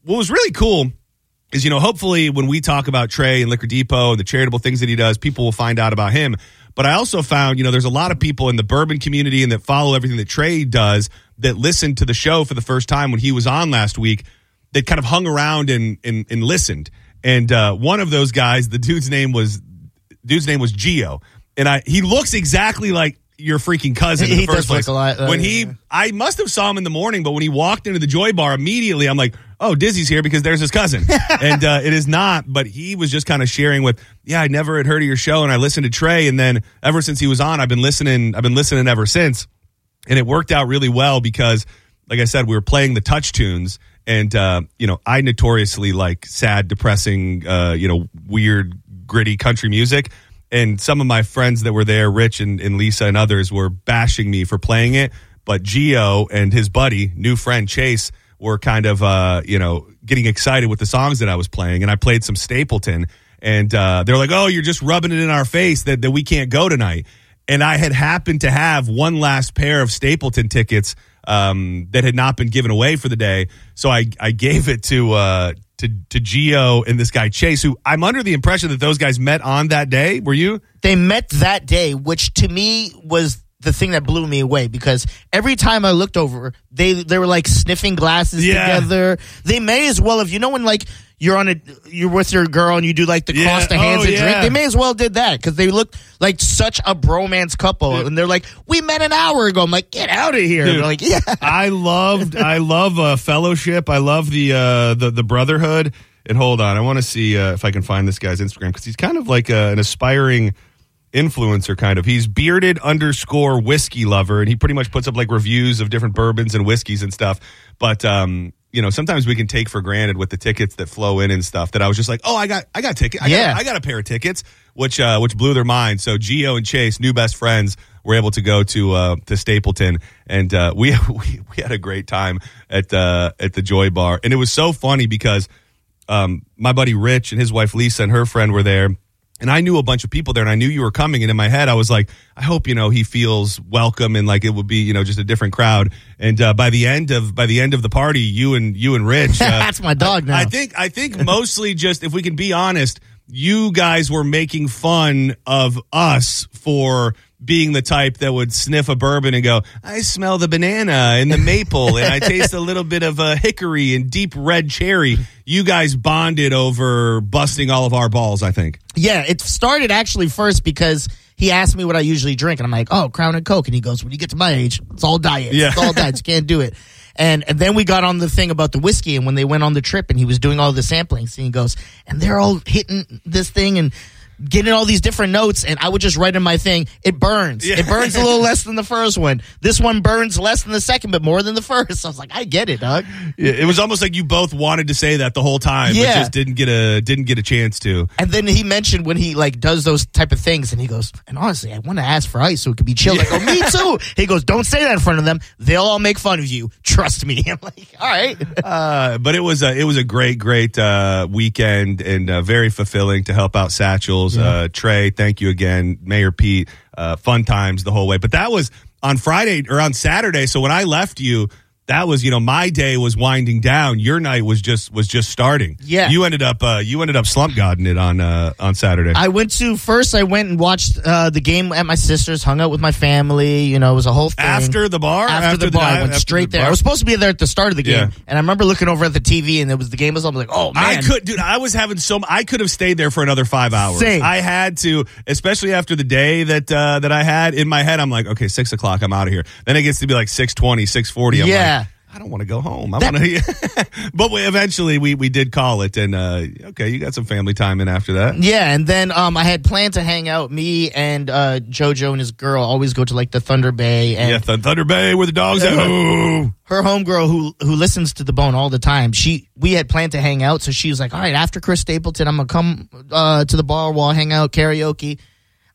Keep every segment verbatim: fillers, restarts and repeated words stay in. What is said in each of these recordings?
what was really cool is, you know, hopefully when we talk about Trey and Liquor Depot and the charitable things that he does, people will find out about him. But I also found, you know, there's a lot of people in the bourbon community and that follow everything that Trey does that listened to the show for the first time when he was on last week, that kind of hung around and and, and listened. And uh, one of those guys, the dude's name was dude's name was Gio. And I he looks exactly like your freaking cousin in the he first does place. Look a lot, uh, when he, I must have saw him in the morning, but when he walked into the Joy Bar, immediately I'm like, oh, Dizzy's here because there's his cousin. And uh, it is not, but he was just kind of sharing with, yeah, I never had heard of your show, and I listened to Trey, and then ever since he was on, I've been listening, I've been listening ever since. And it worked out really well because, like I said, we were playing the touch tunes, and, uh, you know, I notoriously like sad, depressing, uh, you know, weird, gritty country music. And some of my friends that were there, Rich and, and Lisa and others, were bashing me for playing it. But Gio and his buddy, new friend Chase, were kind of, uh, you know, getting excited with the songs that I was playing. And I played some Stapleton. And uh, they're like, oh, you're just rubbing it in our face that, that we can't go tonight. And I had happened to have one last pair of Stapleton tickets um, that had not been given away for the day. So I, I gave it to uh, to to Gio and this guy Chase, who I'm under the impression that those guys met on that day. Were you? They met that day, which to me was the thing that blew me away, because every time I looked over, they they were like sniffing glasses yeah. together. They may as well have, you know, when like you're on a you're with your girl and you do like the yeah. cross the hands oh, and yeah. drink. They may as well did that because they looked like such a bromance couple, yeah. and they're like, we met an hour ago. I'm like, get out of here. Dude, they're like, yeah. I loved I love uh, fellowship. I love the uh, the the brotherhood. And hold on, I want to see uh, if I can find this guy's Instagram, because he's kind of like a, an aspiring influencer, kind of. He's bearded underscore whiskey lover, and he pretty much puts up like reviews of different bourbons and whiskeys and stuff. But um, you know, sometimes we can take for granted with the tickets that flow in and stuff that I was just like, oh, I got I got tickets, I yeah, got, I got a pair of tickets, which uh, which blew their mind. So Gio and Chase, new best friends, were able to go to uh, to Stapleton, and uh, we, we we had a great time at the at the Joy Bar, and it was so funny because. Um, my buddy Rich and his wife Lisa and her friend were there, and I knew a bunch of people there, and I knew you were coming, and in my head I was like, I hope, you know, he feels welcome and like it would be, you know, just a different crowd. And uh, by the end of by the end of the party, you and you and Rich, uh, that's my dog now. I, I think I think mostly just, if we can be honest, you guys were making fun of us for being the type that would sniff a bourbon and go, I smell the banana and the maple, and I taste a little bit of a hickory and deep red cherry. You guys bonded over busting all of our balls, I think. Yeah, it started actually first because he asked me what I usually drink, and I'm like, oh, Crown and Coke. And he goes, when you get to my age, it's all diet. Yeah. It's all diet. You can't do it. And, and then we got on the thing about the whiskey, and when they went on the trip and he was doing all the samplings, and he goes, and they're all hitting this thing and getting all these different notes, and I would just write in my thing, it burns. Yeah. It burns a little less than the first one. This one burns less than the second, but more than the first. I was like, I get it, dog. Yeah, it was almost like you both wanted to say that the whole time, yeah. but just didn't get a didn't get a chance to. And then he mentioned when he like does those type of things, and he goes, and honestly, I want to ask for ice so it could be chilled. Yeah. I go, me too. He goes, don't say that in front of them. They'll all make fun of you. Trust me. I'm like, all right. uh, but it was a it was a great, great uh, weekend, and uh, very fulfilling to help out Satchels. Yeah. Uh, Trey, thank you again. Mayor Pete, uh, fun times the whole way. But that was on Friday or on Saturday. So when I left you, that was, you know, my day was winding down. Your night was just was just starting. Yeah, you ended up uh, you ended up slump godding it on uh, on Saturday. I went to first. I went and watched uh, the game at my sister's. Hung out with my family. You know, it was a whole thing. After the bar. After, after the bar, the, I went after straight the there. bar? I was supposed to be there at the start of the game, yeah. and I remember looking over at the T V, and it was the game was on. I was like, oh man, I could, dude. I was having so. I could have stayed there for another five hours. Same. I had to, especially after the day that uh, that I had in my head. I'm like, okay, six o'clock. I'm out of here. Then it gets to be like six twenty, six forty. I'm yeah. like, I don't want to go home. I want to, but we, eventually we, we did call it, and uh, okay, you got some family time in after that. Yeah, and then um, I had planned to hang out. Me and uh, JoJo and his girl always go to like the Thunder Bay, and yeah, Th- Thunder Bay where the dogs at. Ooh. Her homegirl who who listens to The Bone all the time. She we had planned to hang out, so she was like, all right, after Chris Stapleton, I'm gonna come uh, to the bar, we'll hang out, karaoke.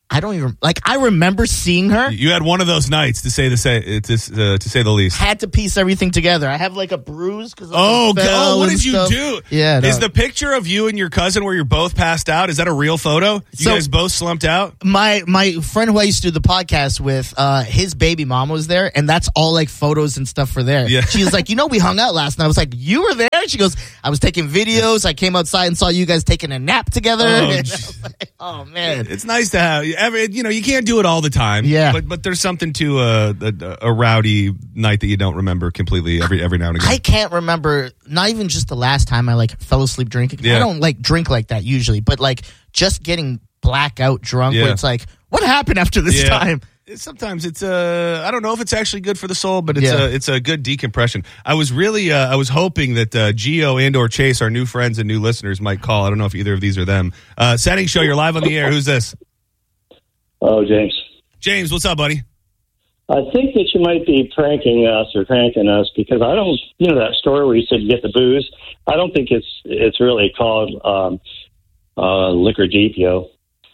I don't even like. I remember seeing her. You had one of those nights, to say the say to, uh, to say the least. Had to piece everything together. I have like a bruise because oh, oh, what did you stuff. do? Yeah, no. Is the picture of you and your cousin where you're both passed out? Is that a real photo? You so, guys both slumped out. My my friend who I used to do the podcast with, uh, his baby mom was there, and that's all like photos and stuff for there. Yeah. She was like, you know, we hung out last night. I was like, you were there? She goes, I was taking videos. I came outside and saw you guys taking a nap together. Oh, and I was like, oh man, it's nice to have. Every, you know, you can't do it all the time. Yeah, but but there's something to a, a, a rowdy night that you don't remember completely every every now and again. I can't remember, not even just the last time I like fell asleep drinking. Yeah. I don't like drink like that usually, but like just getting blackout drunk yeah. where it's like, what happened after this yeah. time? Sometimes it's uh I don't know if it's actually good for the soul, but it's Yeah. a it's a good decompression. I was really uh, I was hoping that uh, Gio and or Chase, our new friends and new listeners, might call. I don't know if either of these are them. Uh, Setting Show, you're live on the air. Who's this? Oh, James. James, what's up, buddy? I think that you might be pranking us or pranking us because I don't, you know, that story where you said you get the booze. I don't think it's it's really called um, uh, Liquor Depot.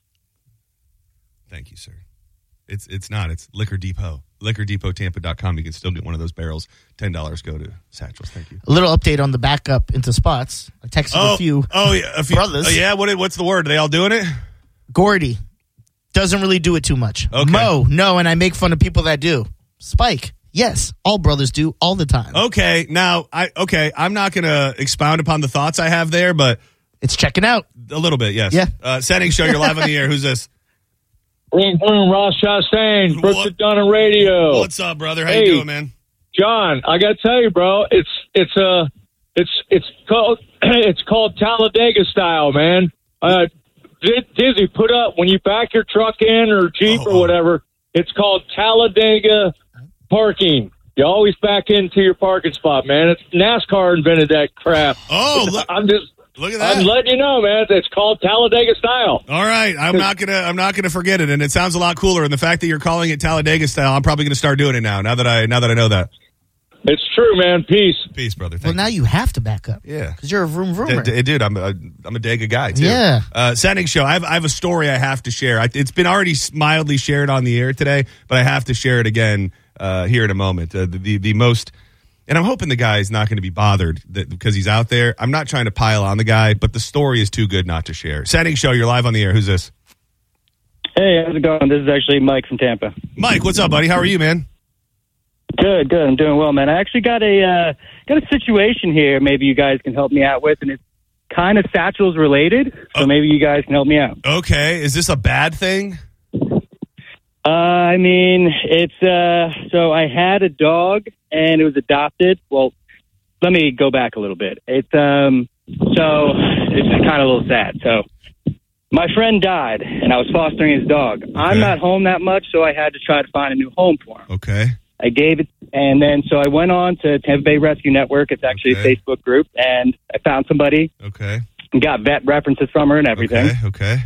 Thank you, sir. It's it's not. It's Liquor Depot. liquor depot tampa dot com. You can still get one of those barrels. ten dollars go to Satchels. Thank you. A little update on the backup into spots. I texted Oh, a few oh yeah, a few, brothers. Oh, yeah, what what's the word? Are they all doing it? Gordy doesn't really do it too much. Okay. Mo, no, and I make fun of people that do. Spike, yes, all brothers do all the time. Okay, now I okay. I'm not going to expound upon the thoughts I have there, but It's checking out. a little bit, yes. Yeah. Uh, Setting Show, you're live on the air. Who's this? Boom, boom, Ross Chastain, Brooks What- and Dunn Radio. What's up, brother? How Hey. you doing, man? John, I got to tell you, bro, it's it's uh it's it's called it's called Talladega style, man. Uh, Dizzy, put up when you back your truck in or Jeep Oh, or oh. whatever. It's called Talladega parking. You always back into your parking spot, man. It's NASCAR invented that crap. Oh, look, I'm just look at that. I'm letting you know, man. It's called Talladega style. All right, I'm not gonna I'm not gonna forget it, and it sounds a lot cooler. And the fact that you're calling it Talladega style, I'm probably gonna start doing it now. Now that I now that I know that. It's true, man. Peace. Peace, brother. Well, Thank now you have to back up. Yeah. Because you're a vroom you. vroomer. D- d- dude, I'm a I'm a Dega guy too. Yeah. Uh, Setting Show. I have I have a story I have to share. I, it's been already mildly shared on the air today, but I have to share it again uh, here in a moment. Uh, the, the the most. And I'm hoping the guy is not going to be bothered that, because he's out there. I'm not trying to pile on the guy, but the story is too good not to share. Setting Show, you're live on the air. Who's this? Hey, how's it going? This is actually Mike from Tampa. Mike, what's up, buddy? How are you, man? Good, good. I'm doing well, man. I actually got a uh, got a situation here. Maybe you guys can help me out with, and it's kind of Satchels related. So Oh. maybe you guys can help me out. Okay. Is this a bad thing? Uh, I mean, it's uh, so I had a dog and it was adopted. Well, let me go back a little bit. It's um, so it's kind of a little sad. So my friend died, and I was fostering his dog. I'm not home that much, so I had to try to find a new home for him. Okay. I gave it, and then so I went on to Tampa Bay Rescue Network. It's actually Okay. a Facebook group, and I found somebody Okay. and got vet references from her and everything. Okay. Okay.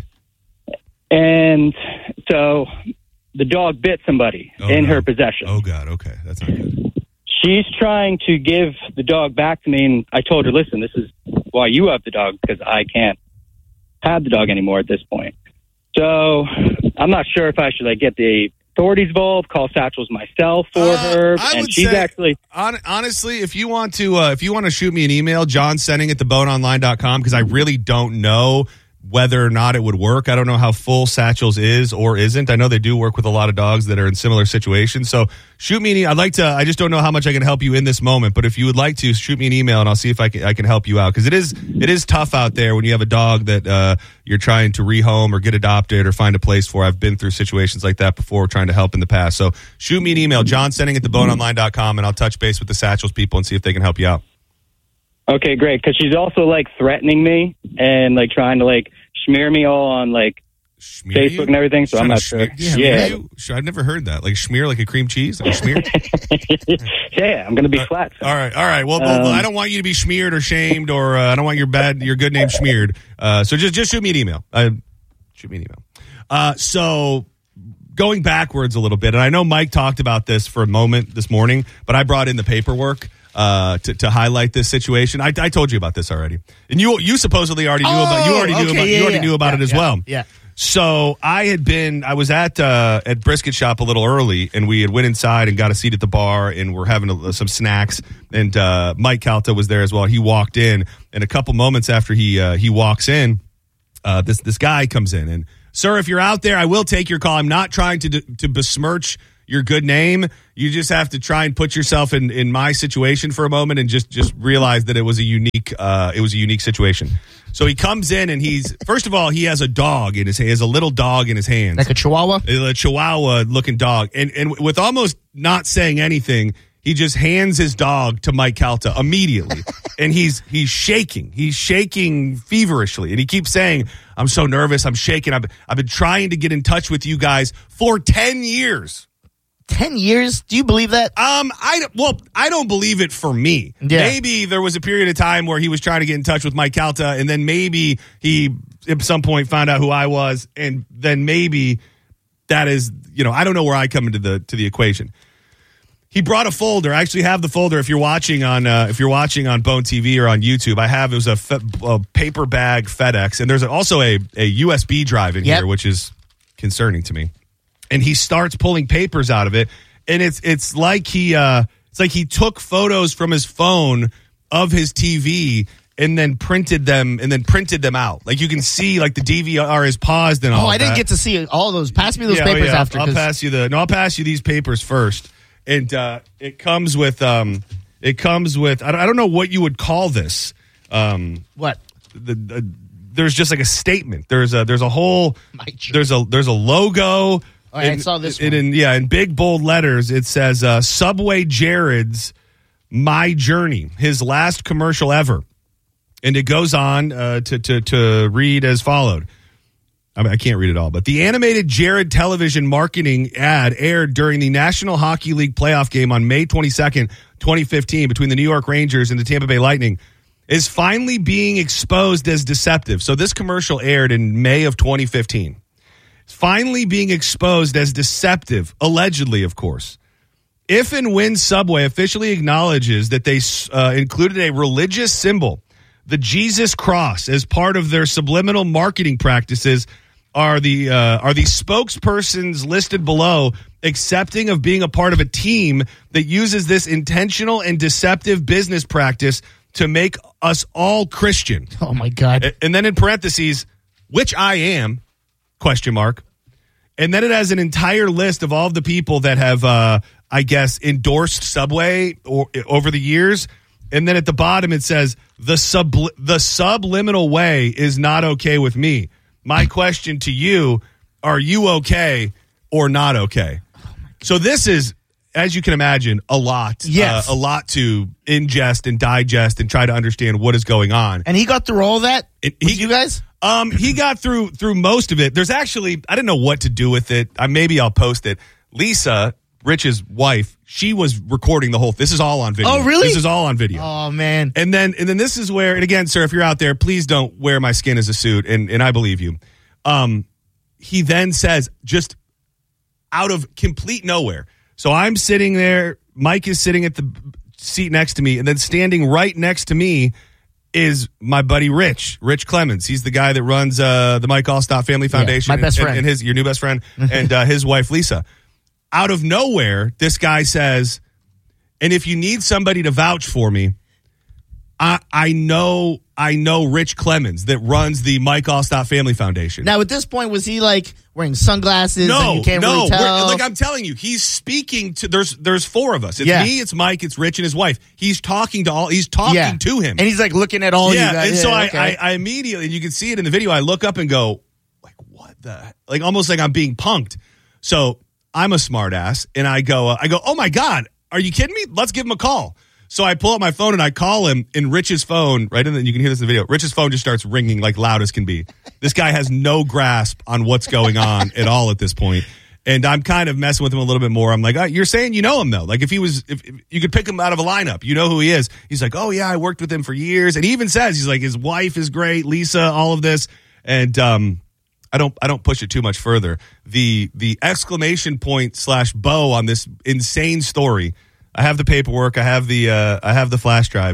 And so the dog bit somebody Oh, in no. her possession. Oh God. Okay. That's not good. She's trying to give the dog back to me, and I told her, listen, this is why you have the dog, because I can't have the dog anymore at this point. So I'm not sure if I should like get the authorities involved, call Satchels myself for Uh, her, I and would she's say- actually Hon- honestly, if you want to, uh, if you want to shoot me an email, John Sending at the bone online dot com, because I really don't know whether or not it would work. I don't know how full Satchels is or isn't. I know they do work with a lot of dogs that are in similar situations. So shoot me an e- I'd like to, I just don't know how much I can help you in this moment, but if you would like to, shoot me an email and I'll see if I can, I can help you out. Because it is, it is tough out there when you have a dog that uh, you're trying to rehome or get adopted or find a place for. I've been through situations like that before, trying to help in the past. So shoot me an email, John Sending at the bone online dot com, and I'll touch base with the Satchels people and see if they can help you out. okay, great, because she's also like threatening me and like trying to like smear me all on like Schmear Facebook you? and everything, so Trying I'm to not sure. schmear- Yeah, schmear Yeah. you? Sh- I've never heard that. Like schmear, like a cream cheese, like a schmear. Yeah, I'm gonna be flat. so. All right, all right. Well, well, Um, I don't want you to be smeared or shamed, or uh, I don't want your bad, your good name smeared. Uh, so just, just shoot me an email. Uh, shoot me an email. Uh, so going backwards a little bit, and I know Mike talked about this for a moment this morning, but I brought in the paperwork uh, to, to highlight this situation. I, I told you about this already, and you, you supposedly already knew about. You already knew okay, about. yeah, you already yeah, knew about yeah, it as yeah, well. Yeah. So I had been, I was at uh, at Brisket Shop a little early, and we had went inside and got a seat at the bar, and we're having a, some snacks. And uh, Mike Calta was there as well. He walked in, and a couple moments after he uh, he walks in, uh, this this guy comes in, and sir, if you're out there, I will take your call. I'm not trying to to besmirch your good name. You just have to try and put yourself in, in my situation for a moment and just, just realize that it was a unique uh, it was a unique situation. So he comes in and he's first of all he has a dog in his he has a little dog in his hands, Like a chihuahua? a Chihuahua looking dog, and and with almost not saying anything, he just hands his dog to Mike Calta immediately, and he's he's shaking, he's shaking feverishly, and he keeps saying, "I'm so nervous, I'm shaking. I've I've been trying to get in touch with you guys for ten years." Ten years? Do you believe that? Um, I well, I don't believe it for me. Yeah. Maybe there was a period of time where he was trying to get in touch with Mike Calta, and then maybe he at some point found out who I was, and then maybe that is, you know, I don't know where I come into the to the equation. He brought a folder. I actually have the folder. If you're watching on uh, if you're watching on Bone T V or on YouTube, I have it was a, fe- a paper bag FedEx, and there's also a a U S B drive in Yep. here, which is concerning to me. And he starts pulling papers out of it, and it's it's like he uh, it's like he took photos from his phone of his T V and then printed them and then printed them out. Like you can see, like the D V R is paused and all. Oh, I didn't that. get to see all those. Pass me those Yeah, oh, papers yeah. after. I'll 'cause- pass you the no. I'll pass you these papers first, and uh, it comes with um, it comes with I don't, I don't know what you would call this. Um, What? the, the there's just like a statement. There's a there's a whole My G- there's a there's a logo. Oh, I In- saw this in, one. in yeah in big bold letters. It says uh, Subway Jared's My Journey, his last commercial ever, and it goes on uh, to to to read as followed. I mean, I can't read it all, but the animated Jared television marketing ad aired during the National Hockey League playoff game on May twenty-second, twenty fifteen between the New York Rangers and the Tampa Bay Lightning is finally being exposed as deceptive. So this commercial aired in May of twenty fifteen. It's finally being exposed as deceptive, allegedly, of course. If and when Subway officially acknowledges that they uh, included a religious symbol, the Jesus cross, as part of their subliminal marketing practices, are the uh, are the spokespersons listed below accepting of being a part of a team that uses this intentional and deceptive business practice to make us all Christian. Oh my God. And then in parentheses, which I am, question mark. And then it has an entire list of all of the people that have, uh, I guess, endorsed Subway or, over the years. And then at the bottom it says, the sub the subliminal way is not okay with me. My question to you, are you okay or not okay? So this is, as you can imagine, a lot. Yes. Uh, a lot to ingest and digest and try to understand what is going on. And he got through all that? It- With he- you guys? Um, he got through through most of it. There's actually, I didn't know what to do with it. I, maybe I'll post it. Lisa, Rich's wife, she was recording the whole. This is all on video. Oh, really? This is all on video. Oh, man. And then and then this is where, and again, sir, if you're out there, please don't wear my skin as a suit, and and I believe you. Um, he then says, just out of complete nowhere. So I'm sitting there. Mike is sitting at the seat next to me, and then standing right next to me is my buddy Rich, Rich Clemens. He's the guy that runs uh, the Mike Allstott Family Foundation. my best and, friend. and his your new best friend, and uh, his wife Lisa. Out of nowhere, this guy says, "And if you need somebody to vouch for me, I I know I know Rich Clemens that runs the Mike Allstott Family Foundation." Now, at this point, was he like wearing sunglasses? No, and you can't no. really tell? We're- like I'm telling you, he's speaking to. There's there's four of us. It's Yeah. me, it's Mike, it's Rich, and his wife. He's talking to all. He's talking yeah. to him, And he's like looking at all yeah. you guys. And so Yeah, I, okay. I I immediately, and you can see it in the video. I look up and go, like, what the? Like almost like I'm being punked. So I'm a smart ass, and I go, uh, I go, oh my God, are you kidding me? Let's give him a call. So I pull up my phone and I call him, and Rich's phone, right? And then you can hear this in the video. Rich's phone just starts ringing like loud as can be. This guy has no grasp on what's going on at all at this point. And I'm kind of messing with him a little bit more. I'm like, oh, you're saying you know him though. Like if he was, if, if you could pick him out of a lineup, you know who he is. He's like, oh yeah, I worked with him for years. And he even says, he's like, his wife is great, Lisa, all of this. And, um, I don't, I don't push it too much further. The, the exclamation point slash bow on this insane story. I have the paperwork. I have the, uh, I have the flash drive.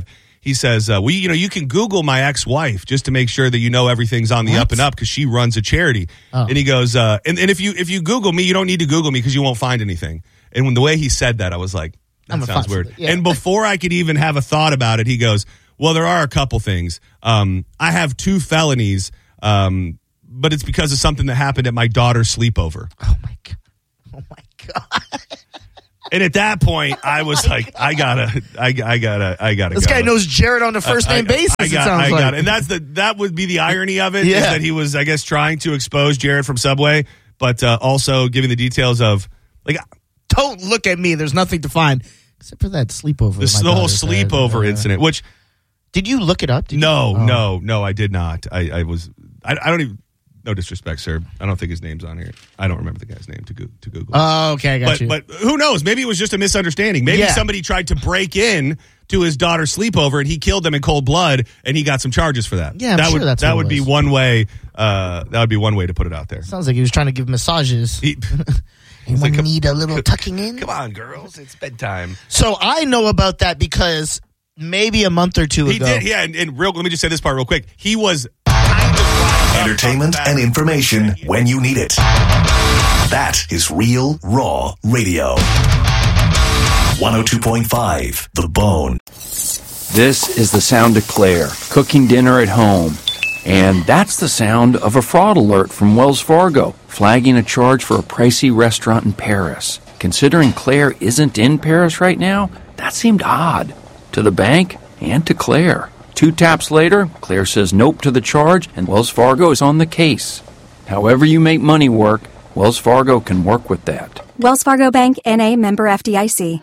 he says, uh, well, you know, you can Google my ex-wife just to make sure that you know everything's on the What? up and up because she runs a charity. Oh. And he goes, uh, and, and if you if you Google me, you don't need to Google me because you won't find anything. And when the way he said that, I was like, that I'm gonna sounds find weird. something. Yeah. And before I could even have a thought about it, he goes, well, there are a couple things. Um, I have two felonies, um, but it's because of something that happened at my daughter's sleepover. Oh, my God. Oh, my God. And at that point, I was like, I gotta, I, I gotta, I gotta This go. guy knows Jared on a first name I- basis, I, it got, sounds I like. got it. And that's the, that would be the irony of it, is Yeah. that he was, I guess, trying to expose Jared from Subway, but uh, also giving the details of, like, Don't look at me. There's nothing to find. Except for that sleepover. this, my the whole daughter said. sleepover Uh, incident, which, Did you look it up? Did no, you? Oh. no, no, I did not. I, I was, I, I don't even, no disrespect, sir. I don't think his name's on here. I don't remember the guy's name to, go, to Google. Oh, okay, I got But, you. but who knows? Maybe it was just a misunderstanding. Maybe Yeah. somebody tried to break in to his daughter's sleepover and he killed them in cold blood and he got some charges for that. Yeah, I'm that sure would that's that what it would be was. one way. Uh, that would be one way to put it out there. Sounds like he was trying to give massages. He, Anyone like, need a little tucking in? come on, girls, it's bedtime. So I know about that because maybe a month or two He ago. did, yeah. And, and real, let me just say this part real quick. He was kind of riled up Entertainment about and that. information when you need it. That is Real Raw Radio. one oh two point five The Bone. This is the sound of Claire cooking dinner at home. And that's the sound of a fraud alert from Wells Fargo, flagging a charge for a pricey restaurant in Paris. Considering Claire isn't in Paris right now, that seemed odd to the bank and to Claire. Two taps later, Claire says nope to the charge, and Wells Fargo is on the case. However you make money work, Wells Fargo can work with that. Wells Fargo Bank, N A, member F D I C.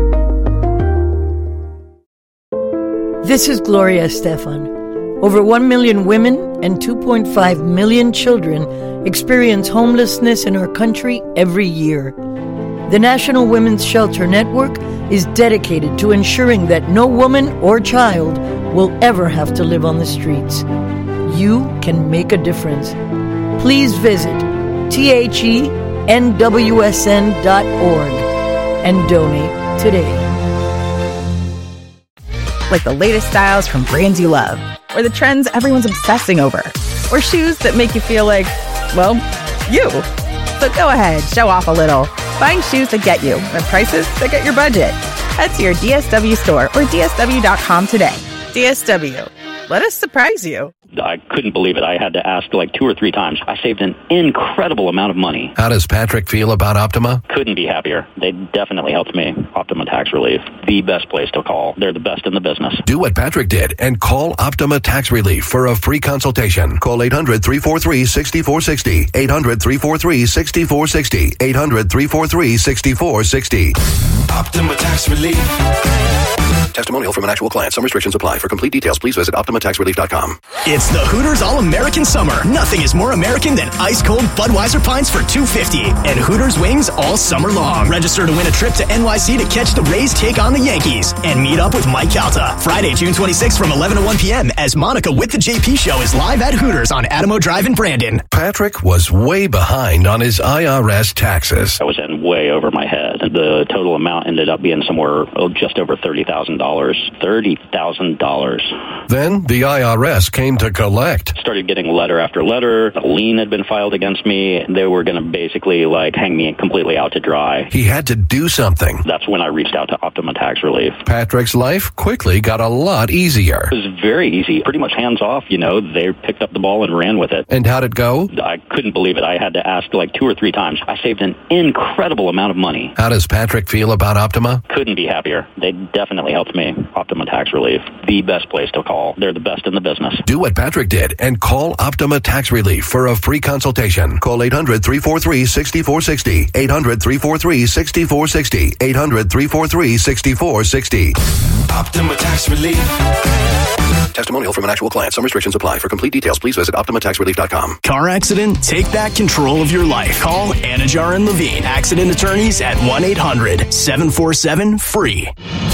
This is Gloria Estefan. Over one million women and two point five million children experience homelessness in our country every year. The National Women's Shelter Network is dedicated to ensuring that no woman or child will ever have to live on the streets. You can make a difference. Please visit T H E N W S N dot org and donate today. Like the latest styles from brands you love, or the trends everyone's obsessing over, or shoes that make you feel like, well, you. So go ahead, show off a little. Find shoes that get you at prices that get your budget. Head to your D S W store or D S W dot com today. D S W. Let us surprise you. I couldn't believe it. I had to ask like two or three times. I saved an incredible amount of money. How does Patrick feel about Optima? Couldn't be happier. They definitely helped me. Optima Tax Relief, the best place to call. They're the best in the business. Do what Patrick did and call Optima Tax Relief for a free consultation. Call eight hundred, three four three, six four six zero. eight hundred, three four three, six four six zero. eight hundred, three four three, six four six zero. Optima Tax Relief. Testimonial from an actual client. Some restrictions apply. For complete details, please visit optima tax relief dot com. It's the Hooters All-American Summer. Nothing is more American than ice-cold Budweiser Pints for two dollars and fifty cents. And Hooters Wings all summer long. Register to win a trip to N Y C to catch the Rays take on the Yankees. And meet up with Mike Calta. Friday, June twenty-sixth from eleven to one p.m. as Monica with the J P Show is live at Hooters on Adamo Drive in Brandon. Patrick was way behind on his I R S taxes. I was in way over my head. The total amount ended up being somewhere oh, just over thirty thousand dollars. thirty thousand dollars. Then the I R S came to collect. Started getting letter after letter. A lien had been filed against me. They were going to basically like hang me completely out to dry. He had to do something. That's when I reached out to Optima Tax Relief. Patrick's life quickly got a lot easier. It was very easy, pretty much hands off. You know, they picked up the ball and ran with it. And how'd it go? I couldn't believe it. I had to ask like two or three times. I saved an incredible amount of money. How does Patrick feel about Optima? Couldn't be happier. They definitely helped me. Optima Tax Relief, the best place to call. They're the best in the business. Do what Patrick did and call Optima Tax Relief for a free consultation. Call eight hundred, three four three, six four six zero. eight hundred, three four three, six four six zero. eight hundred, three four three, six four six zero. Optima Tax Relief. Testimonial from an actual client. Some restrictions apply. For complete details, please visit optima tax relief dot com. Car accident? Take back control of your life. Call Anajar and Levine, accident attorneys at one eight hundred, seven four seven, F R E E.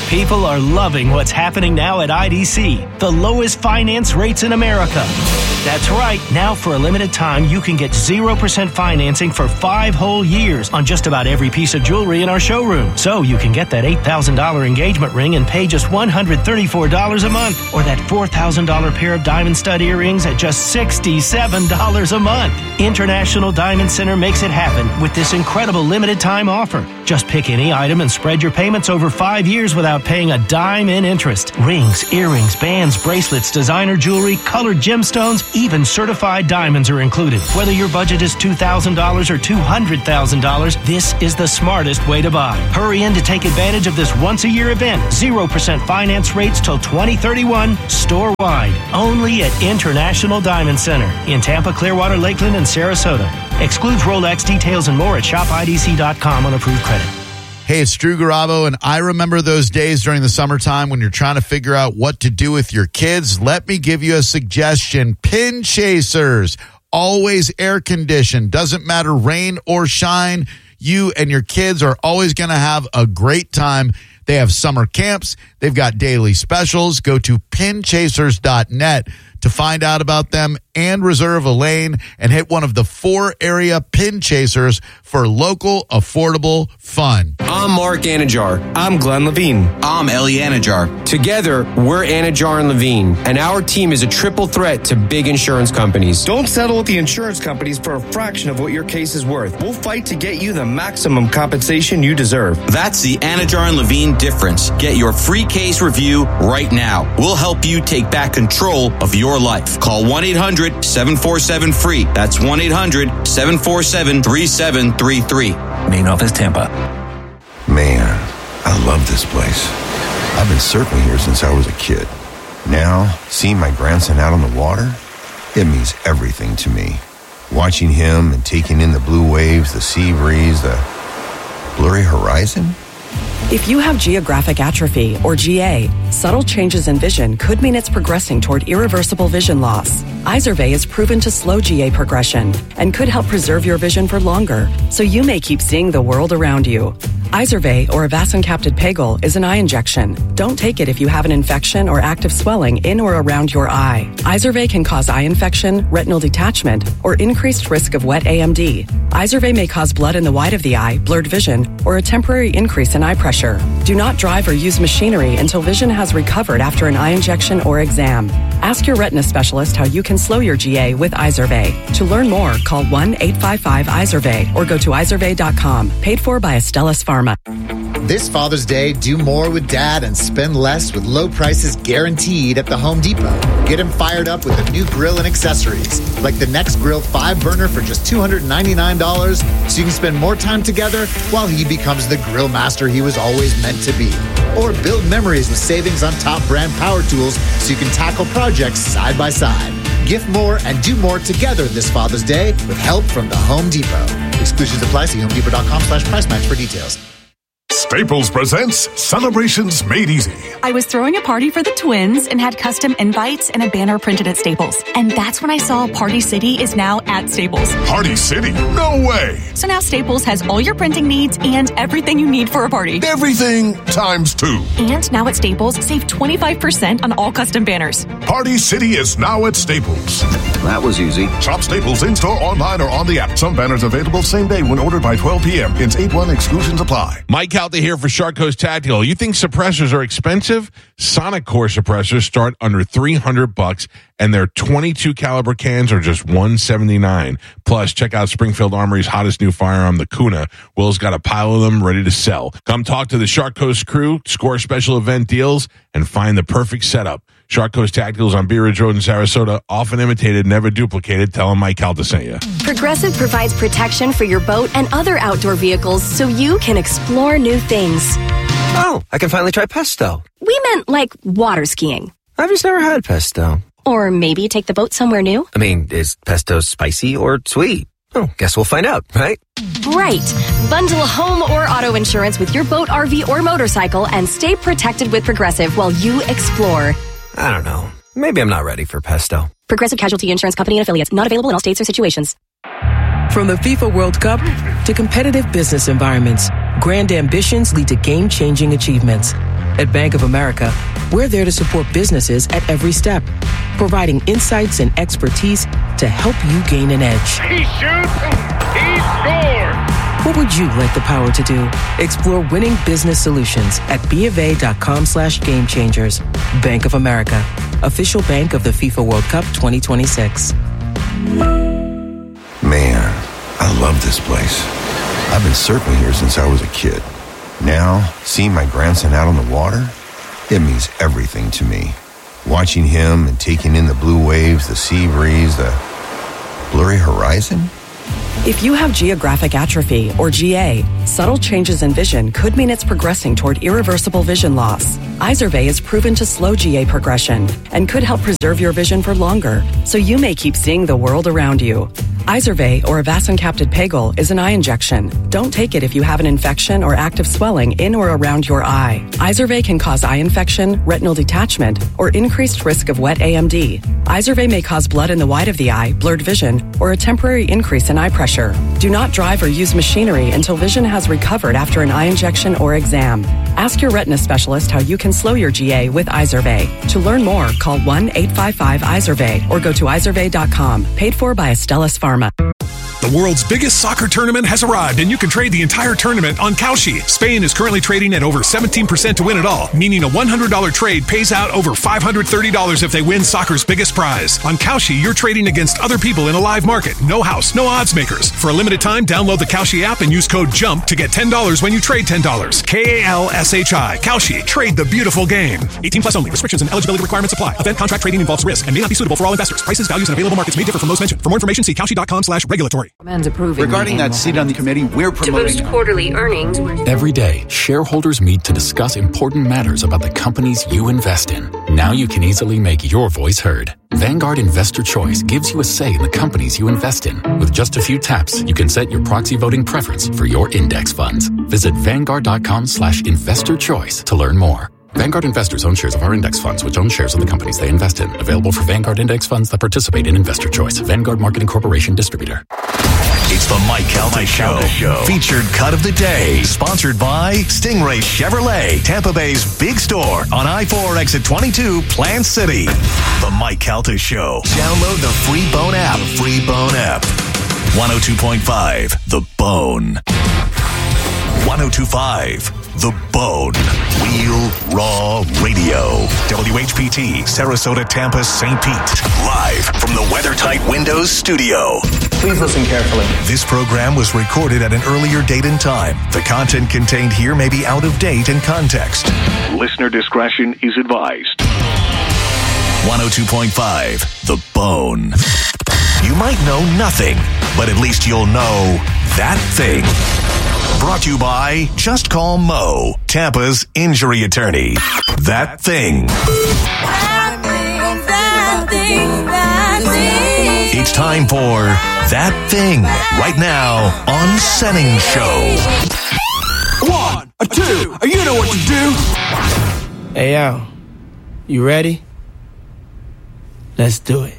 People are loving what's happening now at I D C, the lowest finance rates in America. That's right. Now, for a limited time, you can get zero percent financing for five whole years on just about every piece of jewelry in our showroom. So you can get that eight thousand dollars engagement ring and pay just one hundred thirty-four dollars a month, or that four thousand dollars pair of diamond stud earrings at just sixty-seven dollars a month. International Diamond Center makes it happen with this incredible limited time offer. Just pick any item and spread your payments over five years without paying a dime in interest. Rings, earrings, bands, bracelets, designer jewelry, colored gemstones, even certified diamonds are included. Whether your budget is two thousand dollars or two hundred thousand dollars, this is the smartest way to buy. Hurry in to take advantage of this once-a-year event. zero percent finance rates till twenty thirty-one, store-wide. Only at International Diamond Center in Tampa, Clearwater, Lakeland, and Sarasota. Excludes Rolex. Details and more at shop I D C dot com on approved credit. Hey, it's Drew Garabo, and I remember those days during the summertime when you're trying to figure out what to do with your kids. Let me give you a suggestion. Pin Chasers, always air conditioned, doesn't matter rain or shine. You and your kids are always going to have a great time. They have summer camps. They've got daily specials. Go to pin chasers dot net to find out about them and reserve a lane and hit one of the four area Pin Chasers for local, affordable fun. I'm Mark Anajar. I'm Glenn Levine. I'm Ellie Anajar. Together, we're Anajar and Levine, and our team is a triple threat to big insurance companies. Don't settle with the insurance companies for a fraction of what your case is worth. We'll fight to get you the maximum compensation you deserve. That's the Anajar and Levine difference. Get your free case review right now. We'll help you take back control of your life. Call one eight hundred seven four seven free. That's one eight hundred seven four seven three seven three three. Main office, Tampa. Man, I love this place. I've been surfing here since I was a kid. Now, seeing my grandson out on the water, it means everything to me. Watching him and taking in the blue waves, the sea breeze, the blurry horizon. If you have geographic atrophy, or G A, subtle changes in vision could mean it's progressing toward irreversible vision loss. Izervay is proven to slow G A progression and could help preserve your vision for longer, so you may keep seeing the world around you. Izervay, or avacincaptad pegol, is an eye injection. Don't take it if you have an infection or active swelling in or around your eye. Izervay can cause eye infection, retinal detachment, or increased risk of wet A M D. Izervay may cause blood in the white of the eye, blurred vision, or a temporary increase in eye pressure. Do not drive or use machinery until vision has recovered after an eye injection or exam. Ask your retina specialist how you can slow your G A with Izervay. To learn more, call one eight five five Izervay or go to izervay dot com. Paid for by Astellas Pharma. This Father's Day, do more with Dad and spend less with low prices guaranteed at the Home Depot. Get him fired up with a new grill and accessories, like the Next Grill five burner for just two hundred ninety-nine dollars, so you can spend more time together while he becomes the grill master he was always meant to be. Or build memories with savings on top brand power tools so you can tackle projects side by side. Gift more and do more together this Father's Day with help from the Home Depot. Exclusions apply. See home depot dot com slash price match for details. Staples presents Celebrations Made Easy. I was throwing a party for the twins and had custom invites and a banner printed at Staples. And that's when I saw Party City is now at Staples. Party City? No way! So now Staples has all your printing needs and everything you need for a party. Everything times two. And now at Staples, save twenty-five percent on all custom banners. Party City is now at Staples. That was easy. Shop Staples in-store, online, or on the app. Some banners available same day when ordered by twelve p.m. Ins eight one exclusions apply. Mike Calta here for Shark Coast Tactical. You think suppressors are expensive? Sonic Core suppressors start under three hundred bucks, and their twenty-two caliber cans are just one seventy-nine. Plus, check out Springfield Armory's hottest new firearm, the Kuna. Will's got a pile of them ready to sell. Come talk to the Shark Coast crew, score special event deals, and find the perfect setup. Shark Coast Tacticals on Bee Ridge Road in Sarasota, often imitated, never duplicated. Tell them Mike Calta sent you. Progressive provides protection for your boat and other outdoor vehicles so you can explore new things. Oh, I can finally try pesto. We meant like water skiing. I've just never had pesto. Or maybe take the boat somewhere new. I mean, is pesto spicy or sweet? Oh, guess we'll find out, right? Right. Bundle home or auto insurance with your boat, R V, or motorcycle and stay protected with Progressive while you explore. I don't know. Maybe I'm not ready for pesto. Progressive Casualty Insurance Company and Affiliates. Not available in all states or situations. From the FIFA World Cup to competitive business environments, grand ambitions lead to game-changing achievements. At Bank of America, we're there to support businesses at every step, providing insights and expertise to help you gain an edge. He shoots, he scores! What would you like the power to do? Explore winning business solutions at BofA.com slash game changers. Bank of America, official bank of the FIFA World Cup twenty twenty-six. Man, I love this place. I've been surfing here since I was a kid. Now, seeing my grandson out on the water, it means everything to me. Watching him and taking in the blue waves, the sea breeze, the blurry horizon. If you have geographic atrophy, or G A, subtle changes in vision could mean it's progressing toward irreversible vision loss. Izervay is proven to slow G A progression and could help preserve your vision for longer, so you may keep seeing the world around you. Izervay, or avacincaptad pegol, is an eye injection. Don't take it if you have an infection or active swelling in or around your eye. Izervay can cause eye infection, retinal detachment, or increased risk of wet A M D. Izervay may cause blood in the white of the eye, blurred vision, or a temporary increase in eye pressure. Do not drive or use machinery until vision has recovered after an eye injection or exam. Ask your retina specialist how you can slow your G A with Izervay. To learn more, call one eight five five Izervay or go to izervay dot com. Paid for by Astellas Pharma. The world's biggest soccer tournament has arrived, and you can trade the entire tournament on Kalshi. Spain is currently trading at over seventeen percent to win it all, meaning a one hundred dollars trade pays out over five hundred thirty dollars if they win soccer's biggest prize. On Kalshi, you're trading against other people in a live market. No house, no odds makers. For a limited time, download the Kalshi app and use code JUMP to get ten dollars when you trade ten dollars. K A L S H I. Kalshi. Trade the beautiful game. eighteen plus only. Restrictions and eligibility requirements apply. Event contract trading involves risk and may not be suitable for all investors. Prices, values, and available markets may differ from those mentioned. For more information, see kalshi dot com slash regulatory. Regarding that seat on the committee, we're promoting... To boost quarterly earnings... Every day, shareholders meet to discuss important matters about the companies you invest in. Now you can easily make your voice heard. Vanguard Investor Choice gives you a say in the companies you invest in. With just a few taps, you can set your proxy voting preference for your index funds. Visit vanguard dot com slash investor choice to learn more. Vanguard investors own shares of our index funds, which own shares of the companies they invest in. Available for Vanguard index funds that participate in Investor Choice. Vanguard Marketing Corporation Distributor. It's the Mike Calta Show. Show. Featured cut of the day. Sponsored by Stingray Chevrolet, Tampa Bay's big store on I four exit twenty-two, Plant City. The Mike Calta Show. Download the free Bone app. Free Bone app. one oh two point five, The Bone. one oh two point five, The Bone. Real Raw Radio. W H P T, Sarasota, Tampa, Saint Pete. Live from the WeatherTight Windows studio. Please listen carefully. This program was recorded at an earlier date and time. The content contained here may be out of date in context. Listener discretion is advised. one oh two point five, The Bone. You might know nothing, but at least you'll know that thing. Brought to you by Just Call Mo, Tampa's injury attorney. That thing. That thing, that thing, that thing. It's time for That Thing, right now on Senning Show. One, a two, you know what to do. Hey, yo, you ready? Let's do it.